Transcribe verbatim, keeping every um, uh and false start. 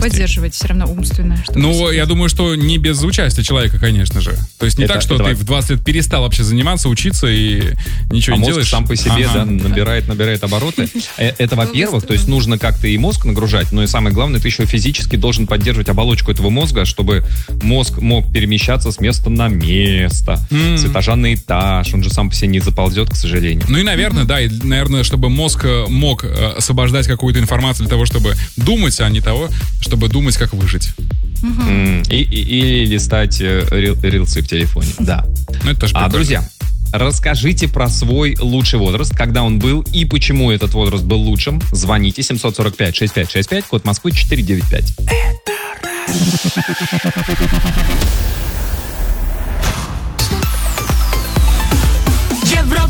поддерживать все равно умственно. Ну, я думаю, что не без участия человека, конечно же. То есть не это, так, что это... ты в двадцать лет перестал вообще заниматься, учиться и ничего а не мозг делаешь. сам по себе, ага. да, набирает, набирает обороты. Это, во-первых, то есть нужно как-то и мозг нагружать, но и самое главное, ты еще физически должен поддерживать оболочку этого мозга, чтобы мозг мог перемещаться с места на место, mm. с этажа на этаж. Он же сам по себе не заползет, к сожалению. Ну и, наверное, mm-hmm. да, и, наверное, чтобы мозг мог освобождать какую-то информацию для того, чтобы думать, а не того, чтобы думать, как выжить. Uh-huh. Mm. И, и, или листать рил, рилсы в телефоне, да. Ну, это тоже а, друзья, расскажите про свой лучший возраст, когда он был и почему этот возраст был лучшим. Звоните семь сорок пять шестьдесят пять шестьдесят пять, код Москвы четыре девять пять. Евро